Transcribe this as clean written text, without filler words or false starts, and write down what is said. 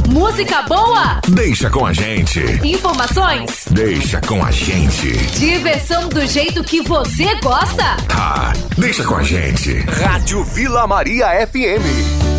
Música boa? Deixa com a gente. Informações? Deixa com a gente. Diversão do jeito que você gosta? Deixa com a gente. Rádio Vila Maria FM.